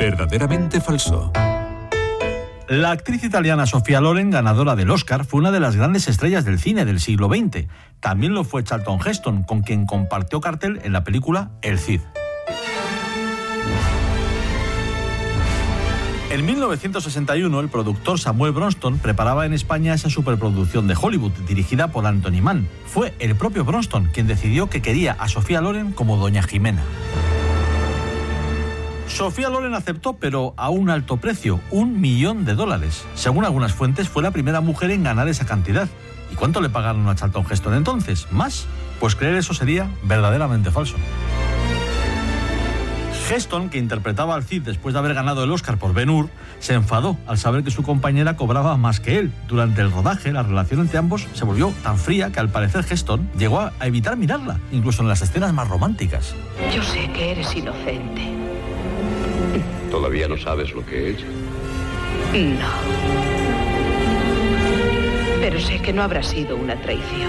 Verdaderamente falso. La actriz italiana Sofía Loren, ganadora del Oscar, fue una de las grandes estrellas del cine del siglo XX. También lo fue Charlton Heston, con quien compartió cartel en la película El Cid. En 1961, el productor Samuel Bronston preparaba en España esa superproducción de Hollywood, dirigida por Anthony Mann. Fue el propio Bronston quien decidió que quería a Sofía Loren como Doña Jimena. Sofía Loren aceptó, pero a un alto precio, $1 millón. Según algunas fuentes, fue la primera mujer en ganar esa cantidad. ¿Y cuánto le pagaron a Charlton Heston entonces? ¿Más? Pues creer eso sería verdaderamente falso. Heston, que interpretaba al Cid después de haber ganado el Oscar por Ben-Hur, se enfadó al saber que su compañera cobraba más que él. Durante el rodaje, la relación entre ambos se volvió tan fría que al parecer Heston llegó a evitar mirarla, incluso en las escenas más románticas. Yo sé que eres inocente. ¿Todavía no sabes lo que he hecho? No. Pero sé que no habrá sido una traición.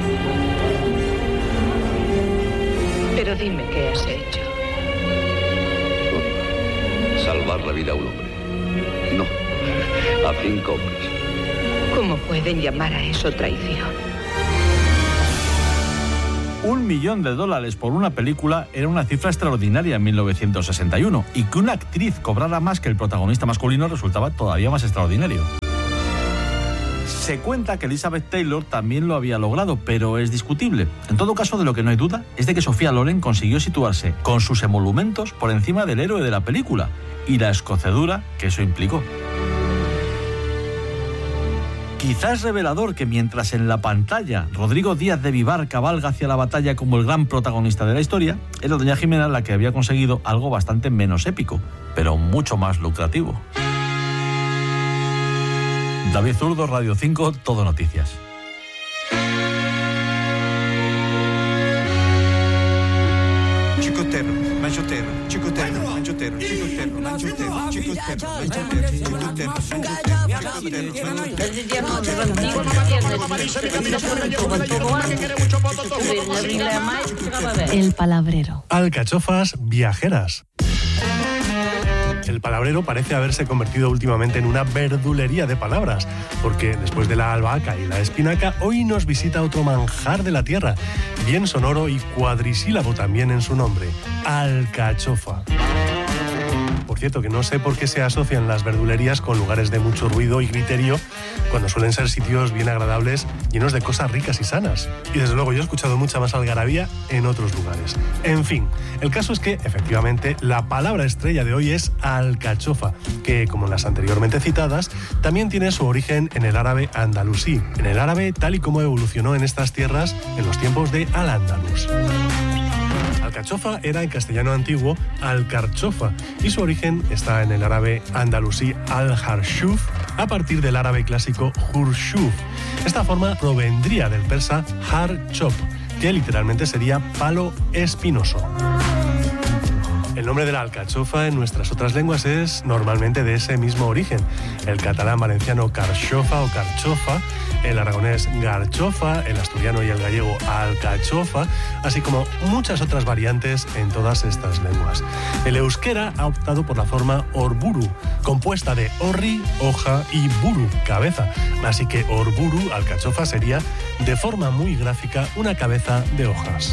Pero dime qué has hecho. Salvar la vida a un hombre. No, a 5 hombres. ¿Cómo pueden llamar a eso traición? $1 millón por una película era una cifra extraordinaria en 1961, y que una actriz cobrara más que el protagonista masculino resultaba todavía más extraordinario. Se cuenta que Elizabeth Taylor también lo había logrado, pero es discutible. En todo caso, de lo que no hay duda es de que Sofía Loren consiguió situarse con sus emolumentos por encima del héroe de la película, y la escocedura que eso implicó. Quizás revelador que mientras en la pantalla Rodrigo Díaz de Vivar cabalga hacia la batalla como el gran protagonista de la historia, era Doña Jimena la que había conseguido algo bastante menos épico, pero mucho más lucrativo. David Zurdo, Radio 5, Todo Noticias. Chicotero, manchotero, chicotero, manchotero, chicotero, manchotero, chicotero, manchotero. El palabrero. Alcachofas viajeras. El palabrero parece haberse convertido últimamente en una verdulería de palabras, porque después de la albahaca y la espinaca, hoy nos visita otro manjar de la tierra, bien sonoro y cuadrisílabo también en su nombre: alcachofa. Por cierto, que no sé por qué se asocian las verdulerías con lugares de mucho ruido y griterío, cuando suelen ser sitios bien agradables, llenos de cosas ricas y sanas. Y desde luego yo he escuchado mucha más algarabía en otros lugares. En fin, el caso es que, efectivamente, la palabra estrella de hoy es alcachofa, que, como las anteriormente citadas, también tiene su origen en el árabe andalusí, en el árabe tal y como evolucionó en estas tierras en los tiempos de Al-Ándalus. Alcachofa era en castellano antiguo alcarchofa, y su origen está en el árabe andalusí al-harshuf, a partir del árabe clásico hurshuf. Esta forma provendría del persa har-chop, que literalmente sería palo espinoso. El nombre de la alcachofa en nuestras otras lenguas es normalmente de ese mismo origen: el catalán valenciano carxofa o carchofa, el aragonés garchofa, el asturiano y el gallego alcachofa, así como muchas otras variantes en todas estas lenguas. El euskera ha optado por la forma orburu, compuesta de orri, hoja, y buru, cabeza. Así que orburu, alcachofa, sería, de forma muy gráfica, una cabeza de hojas.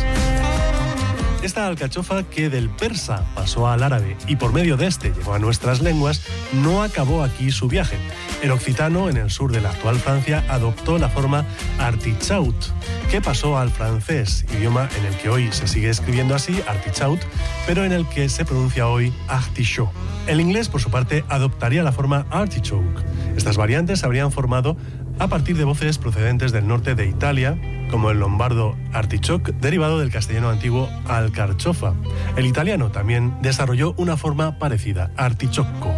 Esta alcachofa, que del persa pasó al árabe y por medio de este llegó a nuestras lenguas, no acabó aquí su viaje. El occitano, en el sur de la actual Francia, adoptó la forma artichaut, que pasó al francés, idioma en el que hoy se sigue escribiendo así, artichaut, pero en el que se pronuncia hoy artichaut. El inglés, por su parte, adoptaría la forma artichoke. Estas variantes se habrían formado a partir de voces procedentes del norte de Italia, como el lombardo artichoke, derivado del castellano antiguo alcarchofa. El italiano también desarrolló una forma parecida, artichocco.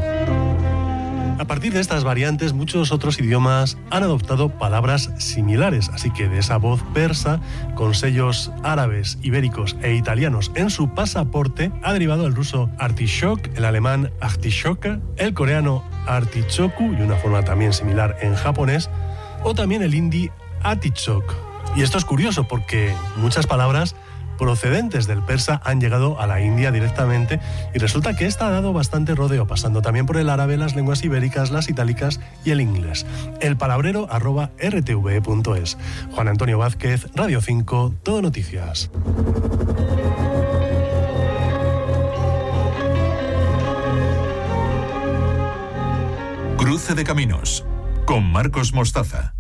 A partir de estas variantes, muchos otros idiomas han adoptado palabras similares, así que de esa voz persa, con sellos árabes, ibéricos e italianos en su pasaporte, ha derivado el ruso artichoke, el alemán artischoka, el coreano artichoku, y una forma también similar en japonés, o también el hindi artichoke. Y esto es curioso porque muchas palabras procedentes del persa han llegado a la India directamente y resulta que esta ha dado bastante rodeo, pasando también por el árabe, las lenguas ibéricas, las itálicas y el inglés. elpalabrero@rtve.es. Juan Antonio Vázquez, Radio 5, Todo Noticias. Cruce de Caminos, con Marcos Mostaza.